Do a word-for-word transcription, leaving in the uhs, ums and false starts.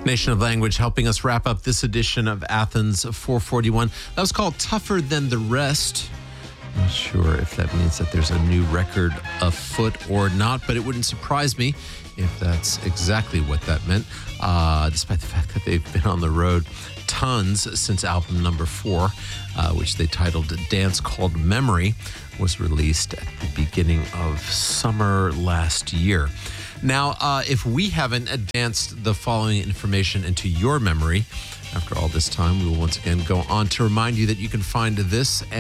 Nation of Language helping us wrap up this edition of Athens four forty-one. That was called Tougher Than the Rest. Not sure if that means that there's a new record afoot or not, but it wouldn't surprise me if that's exactly what that meant, uh, despite the fact that they've been on the road tons since album number four, uh, which they titled Dance Called Memory, was released at the beginning of summer last year. Now, uh, if we haven't advanced the following information into your memory, after all this time, we will once again go on to remind you that you can find this